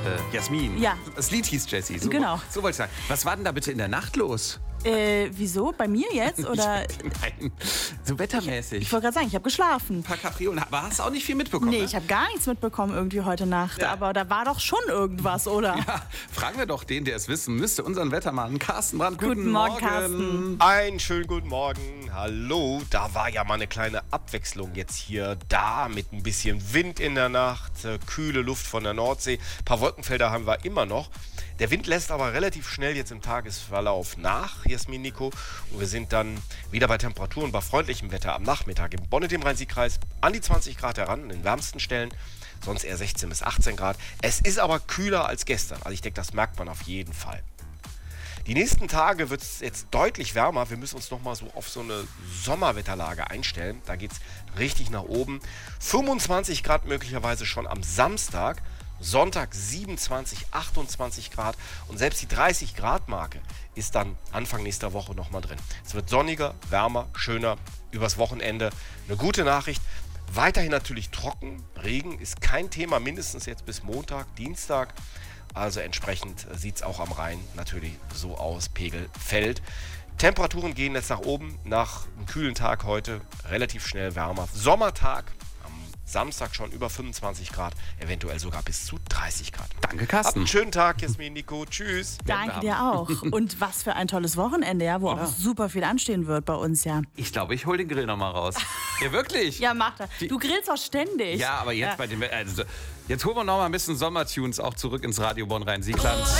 Jasmin. Ja. Das Lied hieß Jessie. So, Genau. So wollte ich sagen. Was war denn da bitte in der Nacht los? Wieso? Bei mir jetzt? Oder? Nein, so wettermäßig. Ich wollte gerade sagen, ich habe geschlafen. Ein paar Kapriolen. Aber hast du auch nicht viel mitbekommen? Nee, ne? ich habe gar nichts mitbekommen irgendwie heute Nacht. Ja. Aber da war doch schon irgendwas, oder? Ja, fragen wir doch den, der es wissen müsste, unseren Wettermann Carsten Brandt. Guten Morgen, Carsten. Einen schönen guten Morgen. Hallo. Da war ja mal eine kleine Abwechslung jetzt hier da mit ein bisschen Wind in der Nacht, kühle Luft von der Nordsee. Ein paar Wolkenfelder haben wir immer noch. Der Wind lässt aber relativ schnell jetzt im Tagesverlauf nach, Jasmin, Nico. Und wir sind dann wieder bei Temperaturen, bei freundlichem Wetter am Nachmittag im Bonn und im Rhein-Sieg-Kreis an die 20 Grad heran, in den wärmsten Stellen. Sonst eher 16 bis 18 Grad. Es ist aber kühler als gestern. Also ich denke, das merkt man auf jeden Fall. Die nächsten Tage wird es jetzt deutlich wärmer. Wir müssen uns nochmal so auf so eine Sommerwetterlage einstellen. Da geht es richtig nach oben. 25 Grad möglicherweise schon am Samstag. Sonntag 27, 28 Grad und selbst die 30 Grad Marke ist dann Anfang nächster Woche nochmal drin. Es wird sonniger, wärmer, schöner übers Wochenende. Eine gute Nachricht. Weiterhin natürlich trocken. Regen ist kein Thema, mindestens jetzt bis Montag, Dienstag. Also entsprechend sieht es auch am Rhein natürlich so aus. Pegel fällt. Temperaturen gehen jetzt nach oben. Nach einem kühlen Tag heute relativ schnell wärmer. Sommertag. Samstag schon über 25 Grad, eventuell sogar bis zu 30 Grad. Danke, Habt Carsten. einen schönen Tag, Jasmin, Nico. Tschüss. Danke dir auch. Und was für ein tolles Wochenende, ja, wo auch super viel anstehen wird bei uns, ja. Ich glaube, ich hole den Grill nochmal raus. Ja, wirklich? Ja, mach das. Du grillst auch ständig. Ja, aber jetzt bei dem... Also, jetzt holen wir noch mal ein bisschen Sommertunes auch zurück ins Radio Bonn Rhein-Siegland.